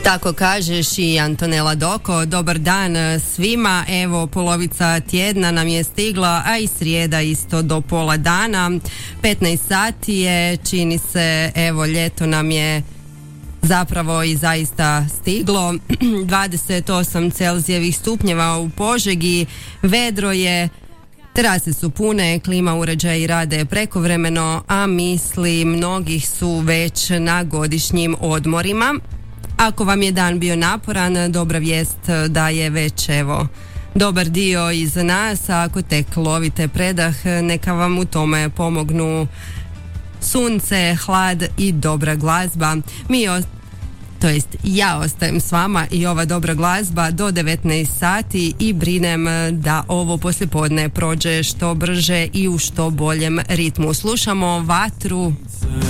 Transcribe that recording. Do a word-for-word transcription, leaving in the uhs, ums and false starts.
Tako kažeš i Antonela Doko. Dobar dan svima. Evo, polovica tjedna nam je stigla, a i srijeda isto do pola dana. petnaest sati je, čini se, evo, ljeto nam je zapravo i zaista stiglo. dvadeset osam Celzijevih stupnjeva u Požegi, vedro je, terase su pune, klima uređaji rade prekovremeno, a misli mnogih su već na godišnjim odmorima. Ako vam je dan bio naporan, dobra vijest da je već, evo, dobar dio iza nas, a ako tek lovite predah, neka vam u tome pomognu sunce, hlad i dobra glazba. Mi, o, to jest ja ostajem s vama i ova dobra glazba do devetnaest sati i brinem da ovo poslijepodne prođe što brže i u što boljem ritmu. Slušamo Vatru.